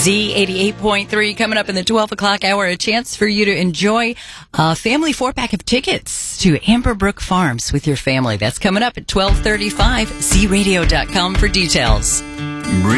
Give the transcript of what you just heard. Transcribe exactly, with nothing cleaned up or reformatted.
Z eighty-eight point three coming up in the twelve o'clock hour. A chance for you to enjoy a family four-pack of tickets to Amberbrook Farms with your family. That's coming up at twelve thirty-five. Z radio dot com for details.